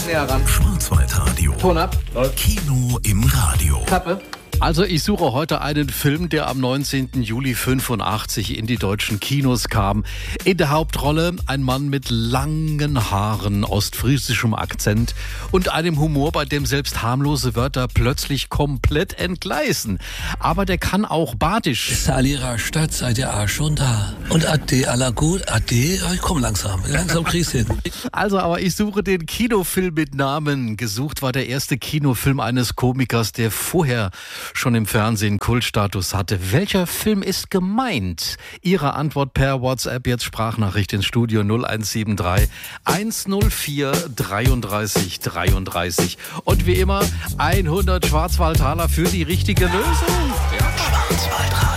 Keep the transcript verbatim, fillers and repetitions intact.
näher ran. Schwarzwaldradio. Ton ab. Kino im Radio. Klappe. Also ich suche heute einen Film, der am neunzehnten Juli fünfundachtzig in die deutschen Kinos kam. In der Hauptrolle ein Mann mit langen Haaren, ostfriesischem Akzent und einem Humor, bei dem selbst harmlose Wörter plötzlich komplett entgleisen. Aber der kann auch badisch. Salira Stadt, seid ihr auch schon da? Und Ade, aller gut, Ade, ich komm langsam, langsam kriegst du hin. Also, aber ich suche den Kinofilm mit Namen. Gesucht war der erste Kinofilm eines Komikers, der vorher schon im Fernsehen Kultstatus hatte. Welcher Film ist gemeint? Ihre Antwort per WhatsApp, jetzt Sprachnachricht ins Studio null eins sieben drei eins null vier dreiunddreißig dreiunddreißig. Und wie immer hundert Schwarzwaldtaler für die richtige Lösung. Schwarzwaldradio.